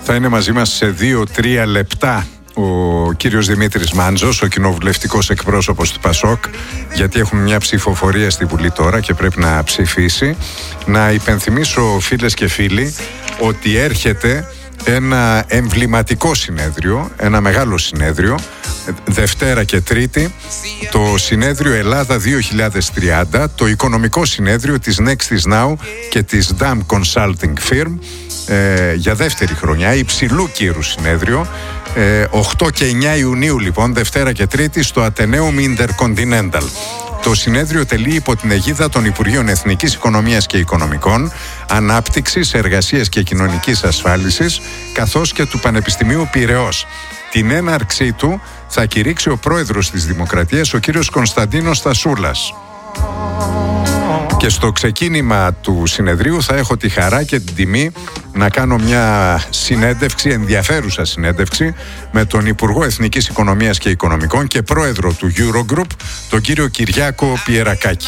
Θα είναι μαζί μας σε 2-3 λεπτά ο κύριος Δημήτρης Μάντζος, ο κοινοβουλευτικός εκπρόσωπος του ΠΑΣΟΚ, γιατί έχουμε μια ψηφοφορία στη Βουλή τώρα και πρέπει να ψηφίσει. Να υπενθυμίσω, φίλες και φίλοι, ότι έρχεται ένα εμβληματικό συνέδριο, ένα μεγάλο συνέδριο, Δευτέρα και Τρίτη, το συνέδριο Ελλάδα 2030, το οικονομικό συνέδριο της Nextis Now και της DAM Consulting Firm, για δεύτερη χρονιά, υψηλού κύρου συνέδριο, 8 και 9 Ιουνίου λοιπόν, Δευτέρα και Τρίτη, στο Atheneum Intercontinental. Το συνέδριο τελεί υπό την αιγίδα των Υπουργείων Εθνικής Οικονομίας και Οικονομικών, Ανάπτυξης, Εργασίας και Κοινωνικής Ασφάλισης, καθώς και του Πανεπιστημίου Πειραιώς. Την έναρξή του θα κηρύξει ο πρόεδρος της Δημοκρατίας, ο κύριος Κωνσταντίνος Θασούλας. Και στο ξεκίνημα του συνεδρίου θα έχω τη χαρά και την τιμή να κάνω μια συνέντευξη, ενδιαφέρουσα συνέντευξη, με τον Υπουργό Εθνικής Οικονομίας και Οικονομικών και πρόεδρο του Eurogroup, τον κύριο Κυριάκο Πιερακάκη.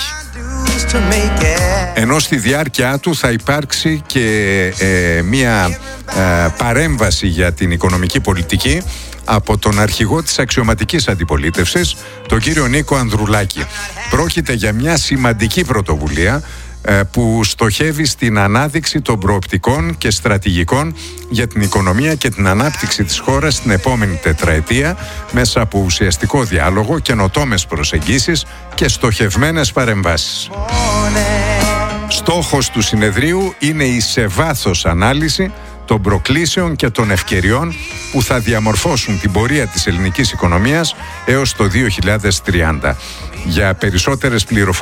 Ενώ στη διάρκεια του θα υπάρξει και μια παρέμβαση για την οικονομική πολιτική από τον αρχηγό της αξιωματικής αντιπολίτευσης, τον κύριο Νίκο Ανδρουλάκη. Πρόκειται για μια σημαντική πρωτοβουλία που στοχεύει στην ανάδειξη των προοπτικών και στρατηγικών για την οικονομία και την ανάπτυξη της χώρας στην επόμενη τετραετία, μέσα από ουσιαστικό διάλογο, καινοτόμες προσεγγίσεις και στοχευμένες παρεμβάσεις. Στόχος του συνεδρίου είναι η σε βάθος ανάλυση των προκλήσεων και των ευκαιριών που θα διαμορφώσουν την πορεία της ελληνικής οικονομίας έως το 2030. Για περισσότερες πληροφορίες